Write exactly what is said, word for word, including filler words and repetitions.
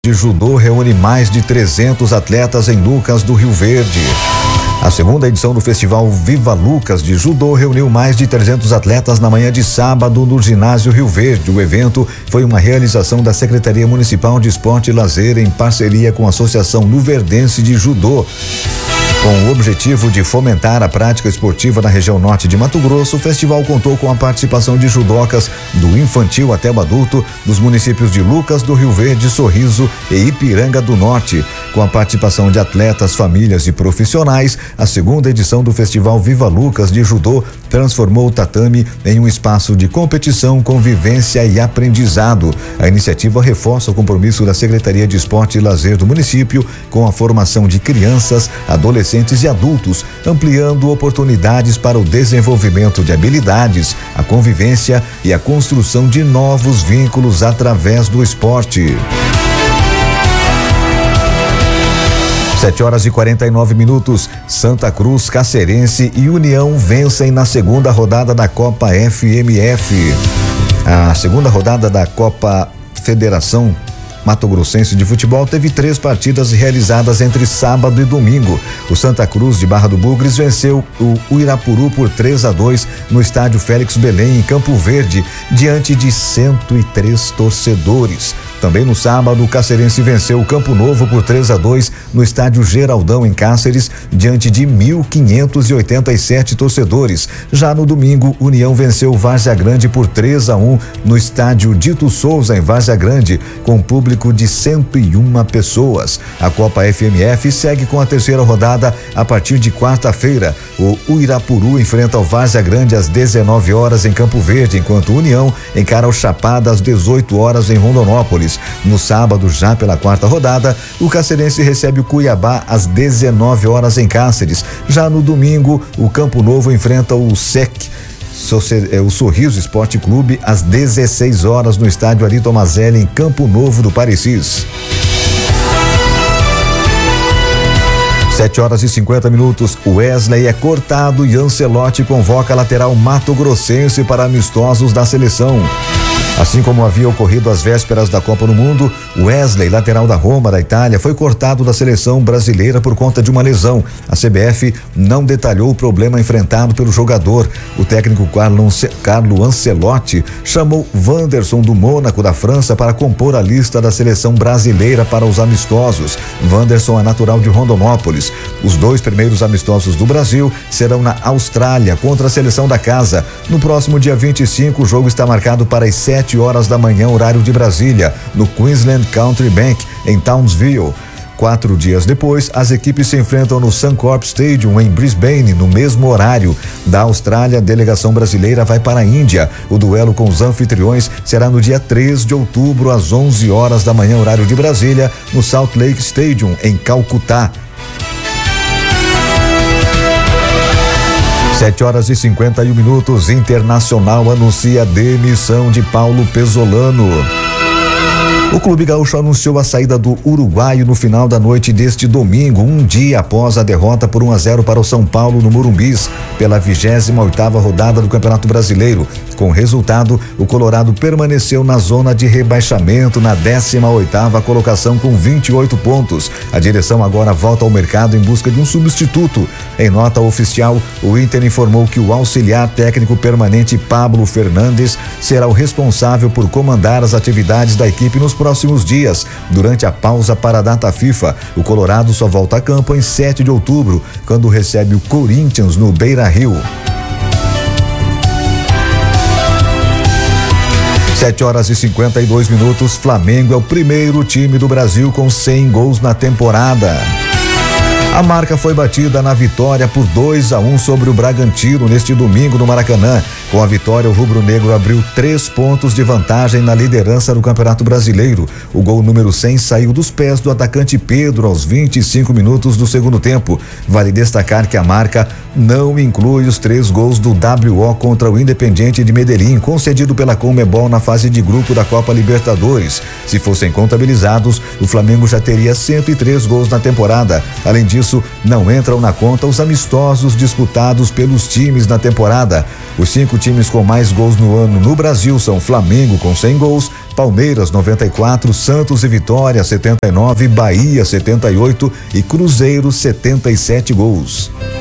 de judô reúne mais de trezentos atletas em Lucas do Rio Verde. A segunda edição do Festival Viva Lucas de Judô reuniu mais de trezentos atletas na manhã de sábado no ginásio Rio Verde. O evento foi uma realização da Secretaria Municipal de Esporte e Lazer em parceria com a Associação Luverdense de Judô. Com o objetivo de fomentar a prática esportiva na região norte de Mato Grosso, o festival contou com a participação de judocas do infantil até o adulto dos municípios de Lucas do Rio Verde, Sorriso e Ipiranga do Norte. Com a participação de atletas, famílias e profissionais, a segunda edição do Festival Viva Lucas de Judô transformou o tatame em um espaço de competição, convivência e aprendizado. A iniciativa reforça o compromisso da Secretaria de Esporte e Lazer do município com a formação de crianças, adolescentes e adultos, ampliando oportunidades para o desenvolvimento de habilidades, a convivência e a construção de novos vínculos através do esporte. Sete horas e quarenta e nove minutos. Santa Cruz, Cacerense e União vencem na segunda rodada da Copa F M F. A segunda rodada da Copa Federação Mato Grossense de Futebol teve três partidas realizadas entre sábado e domingo. O Santa Cruz de Barra do Bugres venceu o Uirapuru por três a dois no estádio Félix Belém, em Campo Verde, diante de cento e três torcedores. Também no sábado, o Cacerense venceu o Campo Novo por três a dois no estádio Geraldão, em Cáceres, diante de mil quinhentos e oitenta e sete torcedores. Já no domingo, União venceu o Várzea Grande por três a um no estádio Dito Souza, em Várzea Grande, com público de cento e uma pessoas. A Copa F M F segue com a terceira rodada a partir de quarta-feira. O Uirapuru enfrenta o Várzea Grande às dezenove horas em Campo Verde, enquanto o União encara o Chapada às dezoito horas em Rondonópolis. No sábado, já pela quarta rodada, o Cacerense recebe o Cuiabá às dezenove horas em Cáceres. Já no domingo, o Campo Novo enfrenta o S E C, o Sorriso Esporte Clube, às dezesseis horas no estádio Ari Tomazelli, em Campo Novo do Parecis. Sete horas e cinquenta minutos. Wesley é cortado e Ancelotti convoca lateral mato-grossense para amistosos da seleção. Assim como havia ocorrido às vésperas da Copa do Mundo, Wesley, lateral da Roma, da Itália, foi cortado da seleção brasileira por conta de uma lesão. A C B F não detalhou o problema enfrentado pelo jogador. O técnico Carlo Ancelotti chamou Wanderson do Mônaco, da França, para compor a lista da seleção brasileira para os amistosos. Wanderson é natural de Rondonópolis. Os dois primeiros amistosos do Brasil serão na Austrália, contra a seleção da casa. No próximo dia vinte e cinco, o jogo está marcado para as sete horas da manhã, horário de Brasília, no Queensland Country Bank, em Townsville. Quatro dias depois, as equipes se enfrentam no Suncorp Stadium, em Brisbane, no mesmo horário. Da Austrália, a delegação brasileira vai para a Índia. O duelo com os anfitriões será no dia três de outubro, às onze horas da manhã, horário de Brasília, no Salt Lake Stadium, em Calcutá. Sete horas e cinquenta e um minutos. Internacional anuncia a demissão de Paulo Pesolano. O Clube Gaúcho anunciou a saída do uruguaio no final da noite deste domingo, um dia após a derrota por um a zero para o São Paulo no Morumbis, pela vigésima oitava rodada do Campeonato Brasileiro. Com o resultado, o Colorado permaneceu na zona de rebaixamento, na décima oitava colocação, com vinte e oito pontos. A direção agora volta ao mercado em busca de um substituto. Em nota oficial, o Inter informou que o auxiliar técnico permanente Pablo Fernandes será o responsável por comandar as atividades da equipe nos próximos dias. Durante a pausa para a data FIFA, o Colorado só volta a campo em sete de outubro, quando recebe o Corinthians no Beira-Rio. Sete horas e cinquenta e dois minutos. Flamengo é o primeiro time do Brasil com cem gols na temporada. A marca foi batida na vitória por dois a um sobre o Bragantino neste domingo no Maracanã. Com a vitória, o rubro-negro abriu três pontos de vantagem na liderança do Campeonato Brasileiro. O gol número cem saiu dos pés do atacante Pedro aos vinte e cinco minutos do segundo tempo. Vale destacar que a marca não inclui os três gols do W O contra o Independiente de Medellín, concedido pela Conmebol na fase de grupo da Copa Libertadores. Se fossem contabilizados, o Flamengo já teria cento e três gols na temporada. Além disso, não entram na conta os amistosos disputados pelos times na temporada. Os cinco times com mais gols no ano no Brasil são Flamengo com cem gols, Palmeiras noventa e quatro, Santos e Vitória setenta e nove, Bahia setenta e oito e Cruzeiro setenta e sete gols.